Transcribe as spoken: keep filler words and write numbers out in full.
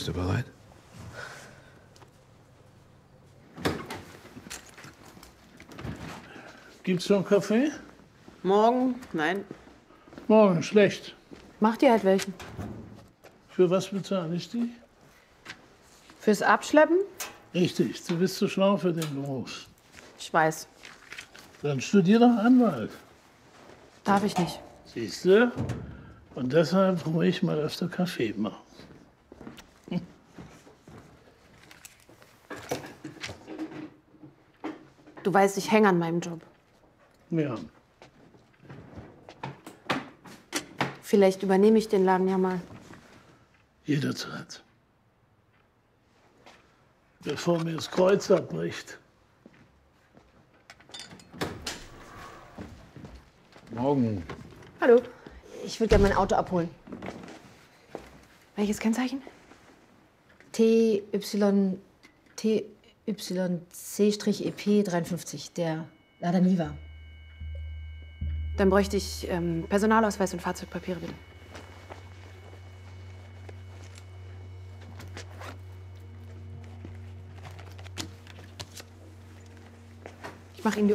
Bist du bereit? Gibt's noch einen Kaffee? Morgen? Nein. Morgen, schlecht. Mach dir halt welchen. Für was bezahle ich die? Fürs Abschleppen? Richtig, du bist zu schlau für den Beruf. Ich weiß. Dann studier doch Anwalt. Darf ich nicht. Siehst du? Und deshalb ruhig mal öfter Kaffee machen. Du weißt, ich hänge an meinem Job. Ja. Vielleicht übernehme ich den Laden ja mal. Jederzeit. Bevor mir das Kreuz abbricht. Morgen. Hallo, ich würde gerne mein Auto abholen. Welches Kennzeichen? T Y T Y C E P dreiundfünfzig, der Lada Niva. Dann bräuchte ich ähm, Personalausweis und Fahrzeugpapiere, bitte. Ich mache Ihnen die